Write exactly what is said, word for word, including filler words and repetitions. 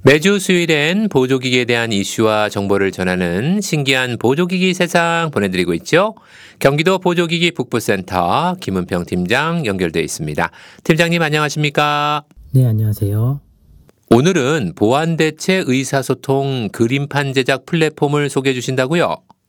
매주 수요일엔 보조기기에 대한 이슈와 정보를 전하는 신기한 보조기기 세상 보내드리고 있죠. 경기도 보조기기 북부센터 김은평 팀장 연결되어 있습니다. 팀장님 안녕하십니까? 네, 안녕하세요. 오늘은 보안대체 의사소통 그림판 제작 플랫폼을 소개해 주신다고요?